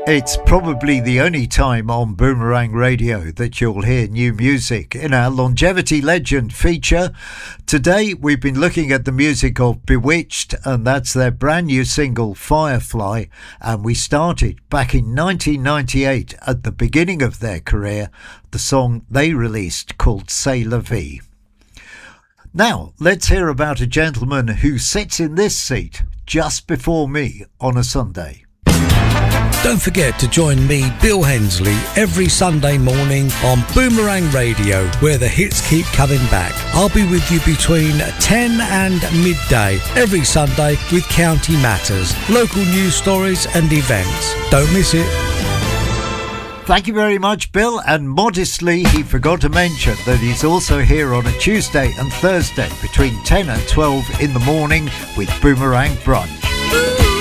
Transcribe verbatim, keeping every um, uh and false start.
It's probably the only time on Boomerang Radio that you'll hear new music in our Longevity Legend feature. Today we've been looking at the music of Bewitched, and that's their brand new single Firefly, and we started back in nineteen ninety-eight at the beginning of their career, the song they released called C'est la Vie. Now let's hear about a gentleman who sits in this seat just before me on a Sunday. Don't forget to join me, Bill Hensley, every Sunday morning on Boomerang Radio, where the hits keep coming back. I'll be with you between ten and midday every Sunday with County Matters, local news stories and events. Don't miss it. Thank you very much, Bill. And modestly, he forgot to mention that he's also here on a Tuesday and Thursday between ten and twelve in the morning with Boomerang Brunch.